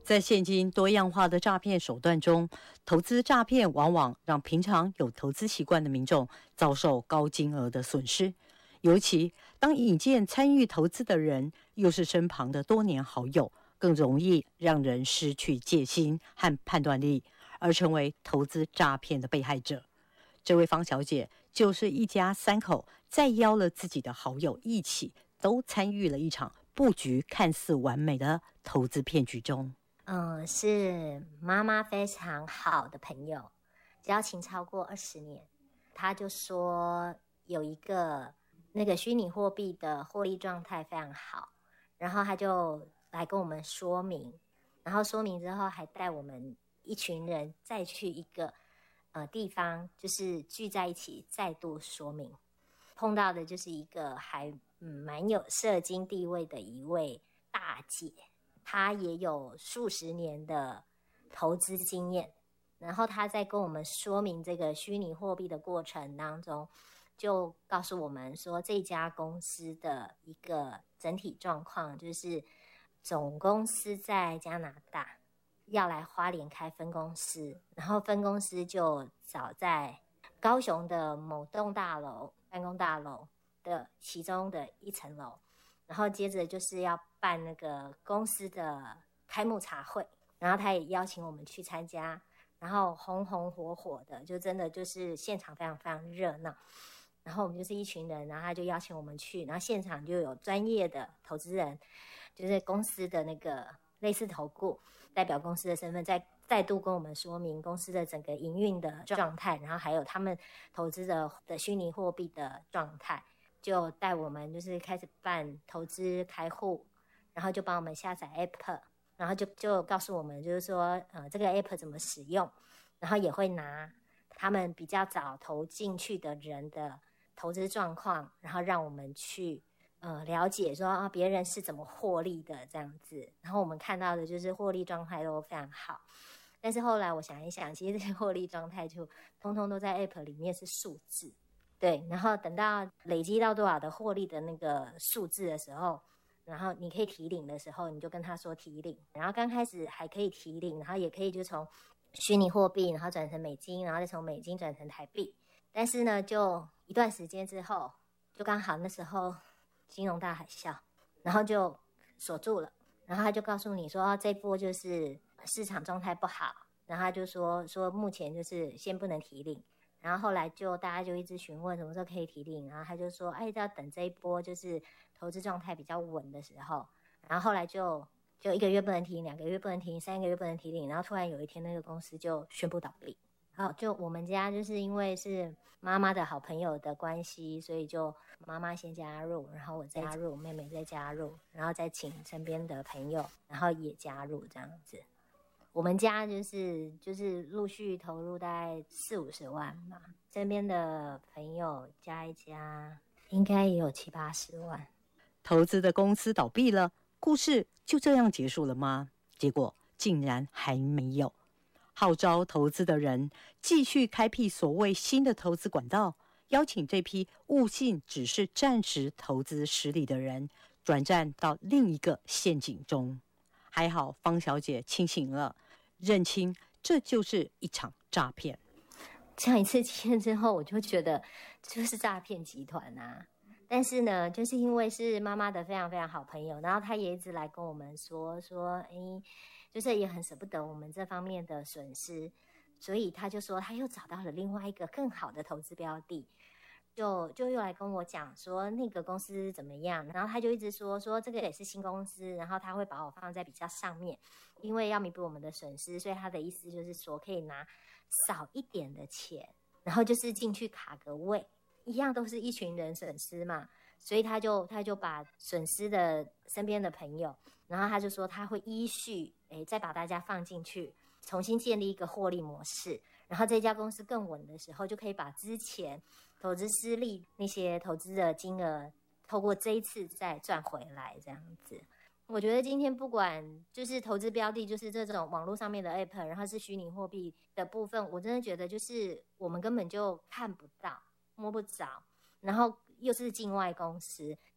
在现今多样化的诈骗手段中，投资诈骗往往让平常有投资习惯的民众遭受高金额的损失。尤其当引荐参与投资的人又是身旁的多年好友，更容易让人失去戒心和判断力，而成为投资诈骗的被害者。这位方小姐就是一家3口再邀了自己的好友一起，都参与了一场布局看似完美的投资骗局中。 是妈妈非常好的朋友，交情超过20年。她就说有一个那个虚拟货币的获利状态非常好，然后她就来跟我们说明，然后说明之后还带我们一群人再去一个地方，就是聚在一起再度说明。碰到的就是一个还蛮有社经地位的一位大姐，她也有数十年的投资经验，然后她在跟我们说明这个虚拟货币的过程当中，就告诉我们说这家公司的一个整体状况，就是总公司在加拿大要来花莲开分公司，然后分公司就找在高雄的某栋大楼办公大楼的其中的一层楼，然后接着就是要办那个公司的开幕茶会，然后他也邀请我们去参加，然后红红火火的，就真的就是现场非常非常热闹。然后我们就是一群人，然后他就邀请我们去，然后现场就有专业的投资人，就是公司的那个类似投顾代表公司的身份，再度跟我们说明公司的整个营运的状态，然后还有他们投资的虚拟货币的状态，就带我们就是开始办投资开户，然后就帮我们下载 app， 然后就告诉我们就是说这个 app 怎么使用，然后也会拿他们比较早投进去的人的投资状况，然后让我们去了解说别人是怎么获利的这样子，然后我们看到的就是获利状态都非常好。但是后来我想一想，其实这些获利状态就通通都在 app 里面是数字，对，然后等到累积到多少的获利的那个数字的时候，然后你可以提领的时候，你就跟他说提领，然后刚开始还可以提领，然后也可以就从虚拟货币然后转成美金，然后再从美金转成台币。但是呢，就一段时间之后，就刚好那时候金融大海啸，然后就锁住了，然后他就告诉你说这波就是市场状态不好，然后他就说目前就是先不能提领，然后后来就大家就一直询问什么时候可以提领，然后他就说要等这一波就是投资状态比较稳的时候，然后后来就1个月不能提领，2个月不能提领，3个月不能提领，然后突然有一天那个公司就宣布倒闭。就我们家就是因为是妈妈的好朋友的关系，所以就妈妈先加入，然后我再加入，妹妹再加入，然后再请身边的朋友，然后也加入这样子。我们家就是陆续投入大概40-50万嘛，身边的朋友加一加，应该也有70-80万。 投资的公司倒闭了，故事就这样结束了吗？结果竟然还没有。号召投资的人继续开辟所谓新的投资管道，邀请这批误信只是暂时投资失利的人转战到另一个陷阱中。还好方小姐清醒了，认清这就是一场诈骗。 这样一次经验之后，我就觉得就是诈骗集团啊。但是呢，就是因为是妈妈的非常非常好朋友，然后她也一直来跟我们说就是也很舍不得我们这方面的损失，所以他就说他又找到了另外一个更好的投资标的，就又来跟我讲说那个公司怎么样，然后他就一直说这个也是新公司，然后他会把我放在比较上面，因为要弥补我们的损失，所以他的意思就是说可以拿少一点的钱，然后就是进去卡个位，一样都是一群人损失嘛，所以他就把损失的身边的朋友，然后他就说他会依序再把大家放进去，重新建立一个获利模式，然后这家公司更稳的时候，就可以把之前投资失利那些投资的金额，透过这一次再赚回来这样子。我觉得今天不管就是投资标的，就是这种网络上面的 app， 然后是虚拟货币的部分，我真的觉得就是我们根本就看不到摸不着，然后又是境外公司，